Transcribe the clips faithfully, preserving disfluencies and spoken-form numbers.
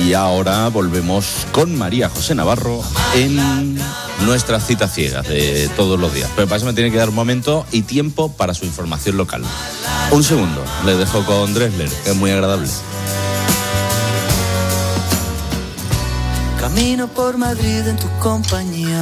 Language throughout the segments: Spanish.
Y ahora volvemos con María José Navarro en nuestras citas ciegas de todos los días. Pero para eso me tiene que dar un momento y tiempo para su información local. Un segundo, le dejo con Dressler, que es muy agradable. Camino por Madrid en tu compañía.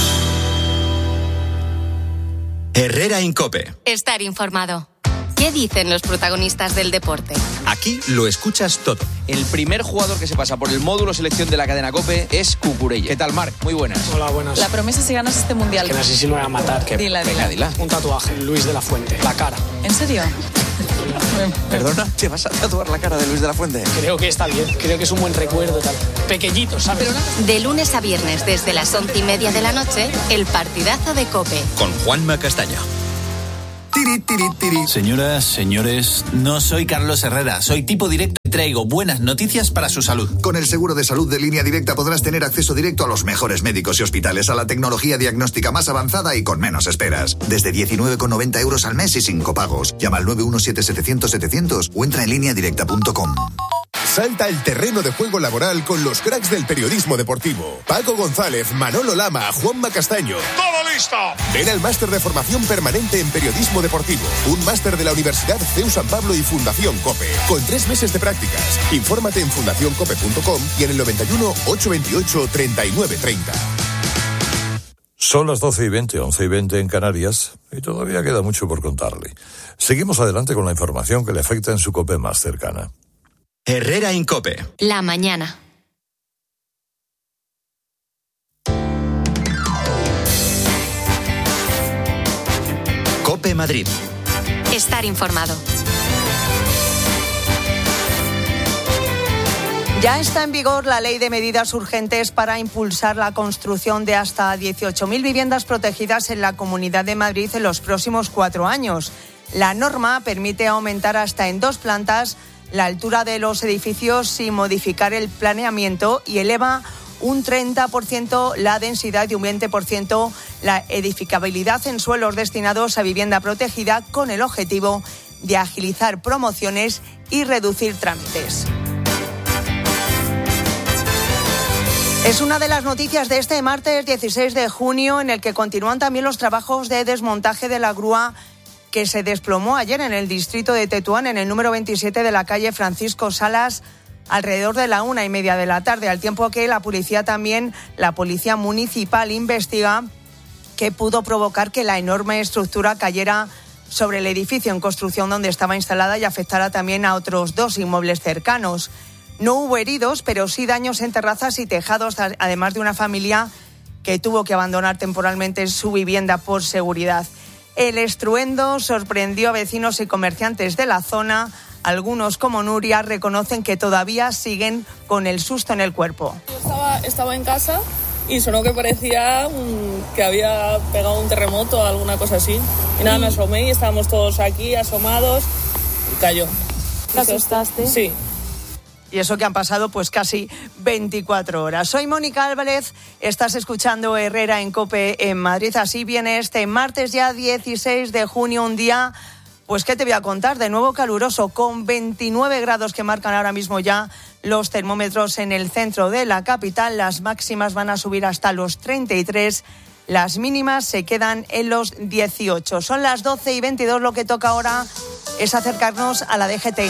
Herrera Incope. Estar informado. ¿Qué dicen los protagonistas del deporte? Aquí lo escuchas todo. El primer jugador que se pasa por el módulo selección de la cadena COPE es Cucurella. ¿Qué tal, Marc? Muy buenas. Hola, buenas. La promesa si ganas este mundial. Que no sé si me voy a matar. Que... Dila, Venga, dila. Un tatuaje, Luis de la Fuente, la cara. ¿En serio? Perdona, ¿te vas a tatuar la cara de Luis de la Fuente? Creo que está bien, creo que es un buen recuerdo, tal. Pequeñito, ¿sabes? De lunes a viernes desde las once y media de la noche, el partidazo de COPE. Con Juanma Castaño. Tiri, tiri, tiri. Señoras, señores, no soy Carlos Herrera, soy tipo directo y traigo buenas noticias para su salud. Con el seguro de salud de Línea Directa podrás tener acceso directo a los mejores médicos y hospitales, a la tecnología diagnóstica más avanzada y con menos esperas. Desde diecinueve con noventa euros al mes y sin copagos. Llama al nueve uno siete setecientos setecientos o entra en línea directa punto com. Salta el terreno de juego laboral con los cracks del periodismo deportivo. Paco González, Manolo Lama, Juanma Castaño. ¡Todo listo! Ven al máster de formación permanente en periodismo deportivo. Un máster de la Universidad C E U San Pablo y Fundación COPE. Con tres meses de prácticas. Infórmate en fundación cope punto com y en el noventa y uno, ochocientos veintiocho, treinta y nueve treinta. Son las doce y veinte, once y veinte en Canarias, y todavía queda mucho por contarle. Seguimos adelante con la información que le afecta en su COPE más cercana. Herrera Incope. La mañana. COPE Madrid. Estar informado. Ya está en vigor la Ley de Medidas Urgentes para impulsar la construcción de hasta dieciocho mil viviendas protegidas en la Comunidad de Madrid en los próximos cuatro años. La norma permite aumentar hasta en dos plantas la altura de los edificios sin modificar el planeamiento y eleva un treinta por ciento la densidad y un veinte por ciento la edificabilidad en suelos destinados a vivienda protegida, con el objetivo de agilizar promociones y reducir trámites. Es una de las noticias de este martes dieciséis de junio, en el que continúan también los trabajos de desmontaje de la grúa que se desplomó ayer en el distrito de Tetuán, en el número veintisiete de la calle Francisco Salas, alrededor de la una y media de la tarde, al tiempo que la policía también, la policía municipal, investiga qué pudo provocar que la enorme estructura cayera sobre el edificio en construcción donde estaba instalada y afectara también a otros dos inmuebles cercanos. No hubo heridos, pero sí daños en terrazas y tejados, además de una familia que tuvo que abandonar temporalmente su vivienda por seguridad. El estruendo sorprendió a vecinos y comerciantes de la zona. Algunos, como Nuria, reconocen que todavía siguen con el susto en el cuerpo. Yo estaba, estaba en casa y sonó que parecía un, que había pegado un terremoto o alguna cosa así. Y nada, me asomé y estábamos todos aquí asomados y cayó. ¿Te asustaste? Sí. Y eso que han pasado pues casi veinticuatro horas. Soy Mónica Álvarez, estás escuchando Herrera en COPE en Madrid. Así viene este martes ya dieciséis de junio, un día, pues ¿qué te voy a contar? De nuevo caluroso, con veintinueve grados que marcan ahora mismo ya los termómetros en el centro de la capital. Las máximas van a subir hasta los treinta y tres, las mínimas se quedan en los dieciocho. Son las doce y veintidós, lo que toca ahora es acercarnos a la D G T.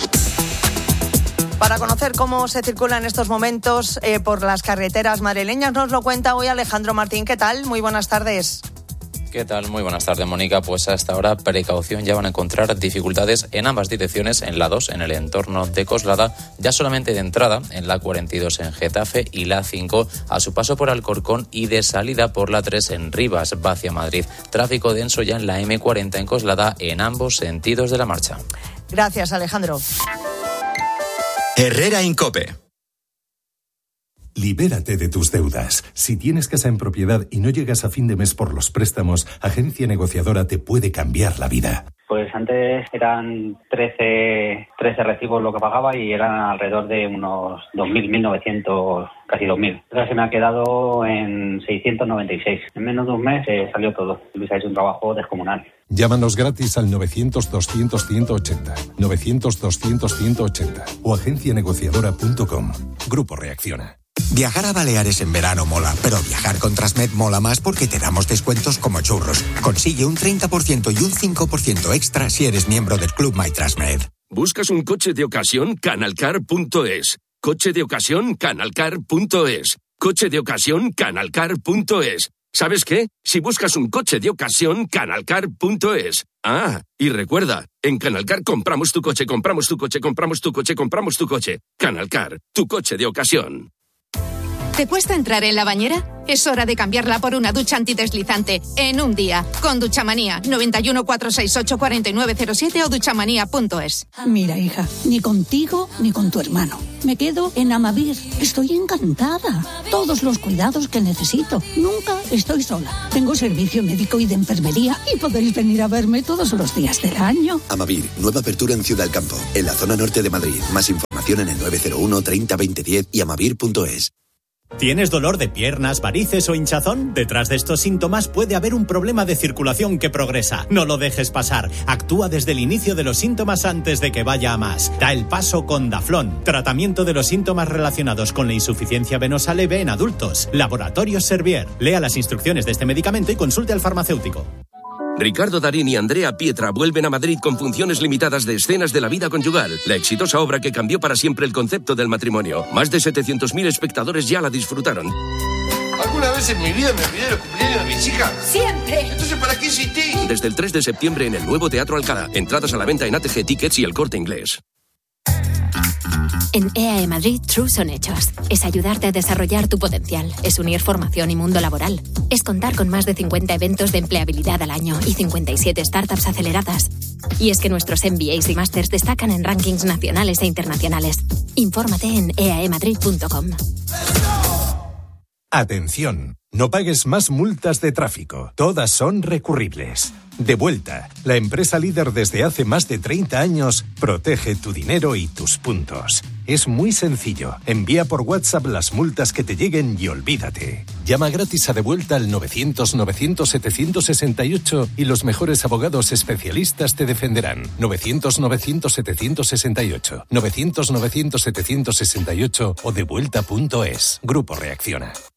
Para conocer cómo se circula en estos momentos eh, por las carreteras madrileñas, nos lo cuenta hoy Alejandro Martín. ¿Qué tal? Muy buenas tardes. ¿Qué tal? Muy buenas tardes, Mónica. Pues hasta ahora, precaución, ya van a encontrar dificultades en ambas direcciones, en la dos, en el entorno de Coslada, ya solamente de entrada en la cuarenta y dos en Getafe y la cinco a su paso por Alcorcón y de salida por la tres en Rivas, va hacia Madrid. Tráfico denso ya en la eme cuarenta en Coslada en ambos sentidos de la marcha. Gracias, Alejandro. Herrera Incope. Libérate de tus deudas. Si tienes casa en propiedad y no llegas a fin de mes por los préstamos, Agencia Negociadora te puede cambiar la vida. Pues antes eran trece, trece recibos lo que pagaba y eran alrededor de unos dos mil, mil novecientos, casi dos mil. Ahora se me ha quedado en seiscientos noventa y seis. En menos de un mes eh, salió todo. Luis ha hecho un trabajo descomunal. Llámanos gratis al novecientos, doscientos, ciento ochenta, novecientos, doscientos, ciento ochenta o agencia negociadora punto com. Grupo Reacciona. Viajar a Baleares en verano mola, pero viajar con Transmed mola más porque te damos descuentos como churros. Consigue un treinta por ciento y un cinco por ciento extra si eres miembro del Club My Transmed. ¿Buscas un coche de ocasión? Canalcar punto es. Coche de ocasión, Canalcar punto es. Coche de ocasión, Canalcar punto es. ¿Sabes qué? Si buscas un coche de ocasión, Canalcar punto es. Ah, y recuerda, en Canalcar compramos tu coche, compramos tu coche, compramos tu coche, compramos tu coche. Canalcar, tu coche de ocasión. ¿Te cuesta entrar en la bañera? Es hora de cambiarla por una ducha antideslizante en un día. Con Duchamanía, noventa y uno, cuatrocientos sesenta y ocho, cuarenta y nueve cero siete o duchamanía punto es. Mira, hija, ni contigo ni con tu hermano. Me quedo en Amavir. Estoy encantada. Todos los cuidados que necesito. Nunca estoy sola. Tengo servicio médico y de enfermería y podéis venir a verme todos los días del año. Amavir, nueva apertura en Ciudad del Campo, en la zona norte de Madrid. Más información en el nueve cero uno, treinta, veinte, diez y amavir punto es. ¿Tienes dolor de piernas, varices o hinchazón? Detrás de estos síntomas puede haber un problema de circulación que progresa. No lo dejes pasar. Actúa desde el inicio de los síntomas antes de que vaya a más. Da el paso con Daflón. Tratamiento de los síntomas relacionados con la insuficiencia venosa leve en adultos. Laboratorios Servier. Lea las instrucciones de este medicamento y consulte al farmacéutico. Ricardo Darín y Andrea Pietra vuelven a Madrid con funciones limitadas de Escenas de la vida conyugal, la exitosa obra que cambió para siempre el concepto del matrimonio. Más de setecientos mil espectadores ya la disfrutaron. ¿Alguna vez en mi vida me olvidé de los cumpleaños de mis hijas? ¡Siempre! Entonces, ¿para qué insistí? Desde el tres de septiembre en el nuevo Teatro Alcalá. Entradas a la venta en A T G Tickets y El Corte Inglés. En E A E Madrid, True son hechos. Es ayudarte a desarrollar tu potencial. Es unir formación y mundo laboral. Es contar con más de cincuenta eventos de empleabilidad al año y cincuenta y siete startups aceleradas. Y es que nuestros M B As y Masters destacan en rankings nacionales e internacionales. Infórmate en e a e madrid punto com. Atención, no pagues más multas de tráfico. Todas son recurribles. Devuelta, la empresa líder desde hace más de treinta años, protege tu dinero y tus puntos. Es muy sencillo. Envía por WhatsApp las multas que te lleguen y olvídate. Llama gratis a Devuelta al novecientos, novecientos, setecientos sesenta y ocho y los mejores abogados especialistas te defenderán. novecientos, novecientos, setecientos sesenta y ocho. novecientos, novecientos, setecientos sesenta y ocho o devuelta punto es. Grupo Reacciona.